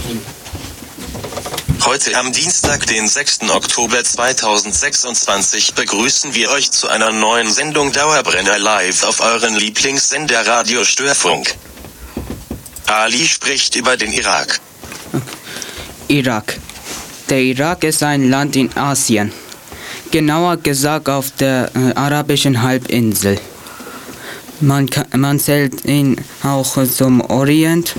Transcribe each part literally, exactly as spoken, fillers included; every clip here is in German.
Heute am Dienstag, den sechsten Oktober zweitausendsechsundzwanzig, begrüßen wir euch zu einer neuen Sendung Dauerbrenner live auf euren Lieblingssender Radio Störfunk. Ali spricht über den Irak. Irak. Der Irak ist ein Land in Asien. Genauer gesagt auf der äh, arabischen Halbinsel. Man, kann, man zählt ihn auch zum Orient.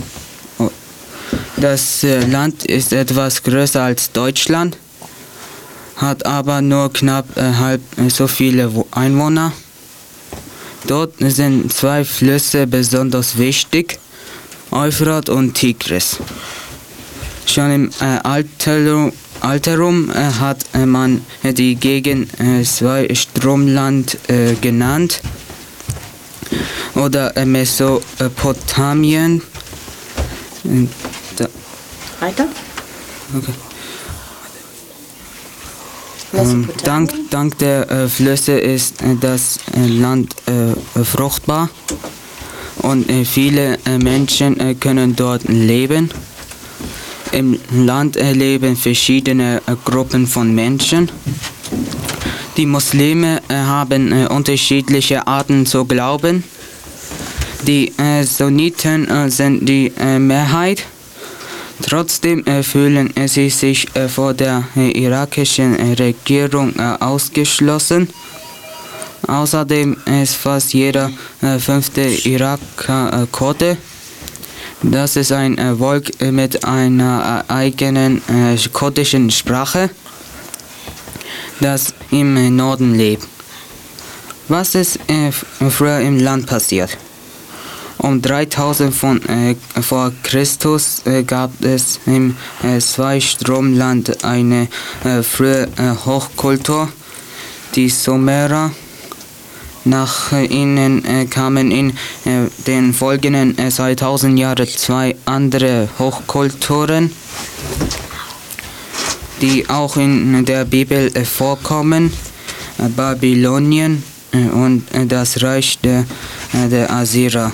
Das äh, Land ist etwas größer als Deutschland, hat aber nur knapp äh, halb äh, so viele Einwohner. Dort sind zwei Flüsse besonders wichtig, Euphrat und Tigris. Schon im äh, Alterum, Alterum äh, hat äh, man äh, die Gegend äh, Zweistromland äh, genannt oder äh, Mesopotamien. Äh, da. Weiter? Okay. Ähm, dank, dank der äh, Flüsse ist äh, das äh, Land äh, fruchtbar und äh, viele äh, Menschen äh, können dort leben. Im Land äh, leben verschiedene äh, Gruppen von Menschen. Die Muslime äh, haben äh, unterschiedliche Arten zu glauben. Die äh, Sunniten äh, sind die äh, Mehrheit. Trotzdem äh, fühlen äh, sie sich äh, vor der äh, irakischen äh, Regierung äh, ausgeschlossen. Außerdem ist fast jeder äh, fünfte Iraker äh, Kurde. Das ist ein äh, Volk äh, mit einer äh, eigenen äh, kurdischen Sprache, das im äh, Norden lebt. Was ist äh, früher im Land passiert? Um dreitausend von, äh, vor Christus äh, gab es im äh, Zweistromland eine äh, frühe äh, Hochkultur, die Sumerer. Nach äh, ihnen äh, kamen in äh, den folgenden äh, zweitausend Jahren zwei andere Hochkulturen, die auch in der Bibel äh, vorkommen, äh, Babylonien äh, und äh, das Reich der, äh, der Assyrer.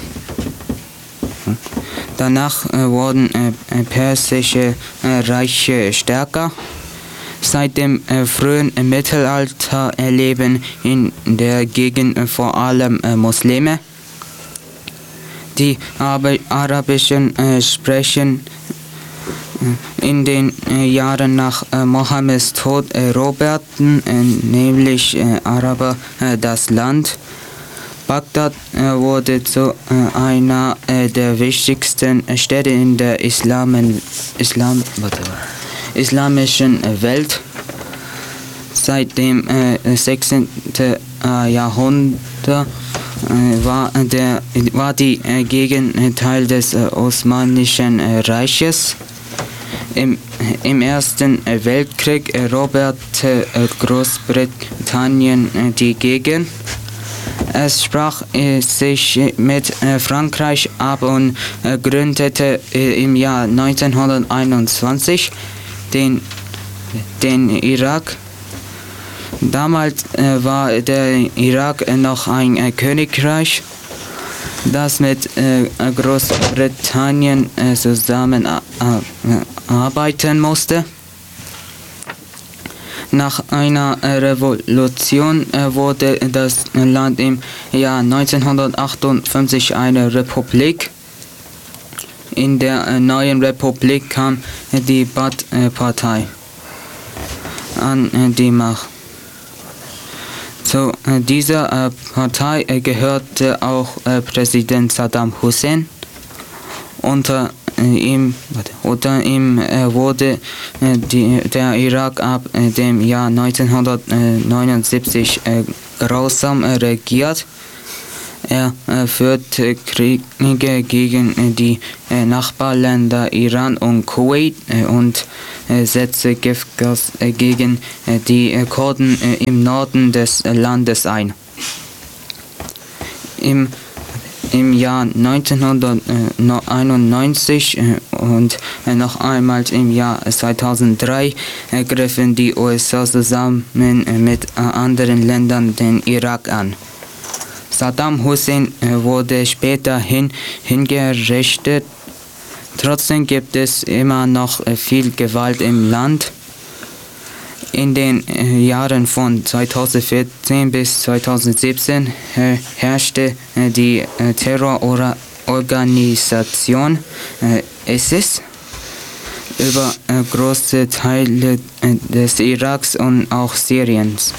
Danach äh, wurden äh, persische äh, Reiche stärker. Seit dem äh, frühen äh, Mittelalter äh, leben in der Gegend äh, vor allem äh, Muslime. Die Ar- Arabischen äh, sprechen äh, in den äh, Jahren nach äh, Mohammeds Tod eroberten, äh, nämlich äh, Araber, äh, das Land. Bagdad äh, wurde zu äh, einer äh, der wichtigsten äh, Städte in der Islamen, Islam, warte, islamischen äh, Welt. Seit dem äh, sechzehnten Äh, Jahrhundert äh, war, der, war die äh, Gegend äh, Teil des äh, Osmanischen äh, Reiches. Im, im Ersten äh, Weltkrieg eroberte äh, Großbritannien äh, die Gegend. Es sprach äh, sich mit äh, Frankreich ab und äh, gründete äh, im Jahr neunzehnhunderteinundzwanzig den, den Irak. Damals äh, war der Irak äh, noch ein äh, Königreich, das mit äh, Großbritannien äh, zusammenarbeiten musste. Nach einer äh, Revolution äh, wurde das Land im Jahr neunzehnhundertachtundfünfzig eine Republik. In der äh, neuen Republik kam äh, die Baath-Partei an äh, die Macht. Zu äh, dieser äh, Partei äh, gehörte auch äh, Präsident Saddam Hussein. Unter ihm, unter ihm äh, wurde äh, die, der Irak ab äh, dem Jahr neunzehnhundertneunundsiebzig äh, grausam äh, regiert. Er äh, führte Kriege gegen äh, die äh, Nachbarländer Iran und Kuwait äh, und äh, setzte Giftgas äh, gegen äh, die äh, Kurden äh, im Norden des äh, Landes ein. Im Im Jahr neunzehnhunderteinundneunzig äh, und äh, noch einmal im Jahr zweitausenddrei äh, griffen die U S A zusammen äh, mit äh, anderen Ländern den Irak an. Saddam Hussein äh, wurde später hin, hingerichtet. Trotzdem gibt es immer noch äh, viel Gewalt im Land. In den äh, Jahren von zweitausendvierzehn bis zweitausendsiebzehn äh, herrschte äh, die äh, Terrororganisation äh, ISIS über äh, große Teile äh, des Iraks und auch Syriens.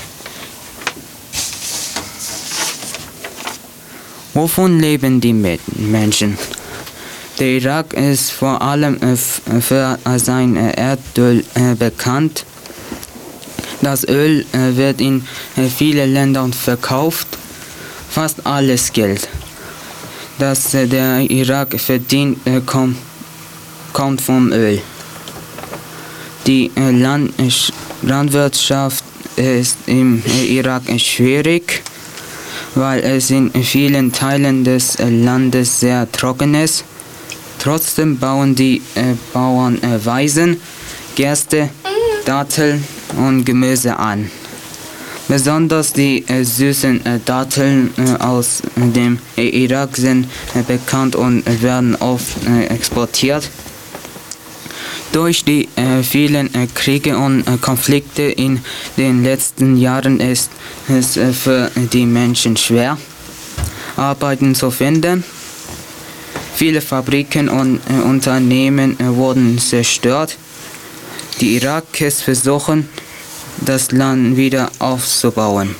Wovon leben die Menschen? Der Irak ist vor allem äh, für sein äh, Erdöl äh, bekannt. Das Öl äh, wird in äh, vielen Ländern verkauft. Fast alles Geld, das äh, der Irak verdient, äh, kommt, kommt vom Öl. Die äh, Land Landwirtschaft äh, ist im äh, Irak äh, schwierig, weil es in vielen Teilen des äh, Landes sehr trocken ist. Trotzdem bauen die äh, Bauern äh, Weizen, Gerste, Datteln und Gemüse an. Besonders die äh, süßen äh, Datteln äh, aus dem äh, Irak sind äh, bekannt und äh, werden oft äh, exportiert. Durch die äh, vielen äh, Kriege und äh, Konflikte in den letzten Jahren ist es äh, für die Menschen schwer, Arbeiten zu finden. Viele Fabriken und äh, Unternehmen äh, wurden zerstört. Die Irakis versuchen, das Land wieder aufzubauen.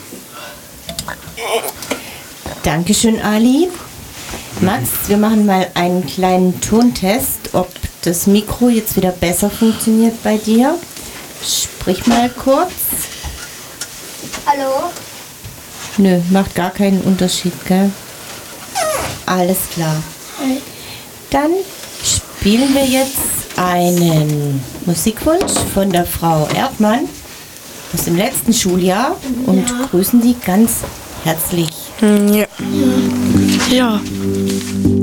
Dankeschön, Ali. Max, wir machen mal einen kleinen Tontest, ob das Mikro jetzt wieder besser funktioniert bei dir. Sprich mal kurz. Hallo? Nö, macht gar keinen Unterschied, gell? Alles klar. Dann spielen wir jetzt einen Musikwunsch von der Frau Erdmann aus dem letzten Schuljahr und Ja. grüßen Sie ganz herzlich. Ja. Ja.